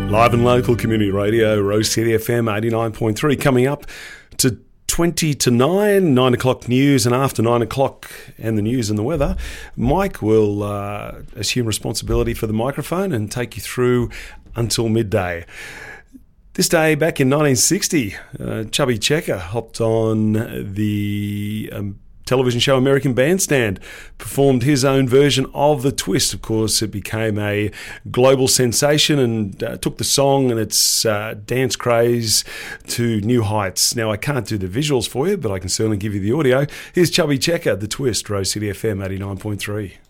Live and local community radio, Rose City FM 89.3, coming up to 20 to 9 o'clock news, and after 9 o'clock and the news and the weather, Mike will assume responsibility for the microphone and take you through until midday. This day back in 1960, Chubby Checker hopped on the television show American Bandstand, performed his own version of The Twist. Of course, it became a global sensation and took the song and its dance craze to new heights. Now, I can't do the visuals for you, but I can certainly give you the audio. Here's Chubby Checker, The Twist, Rose City FM 89.3.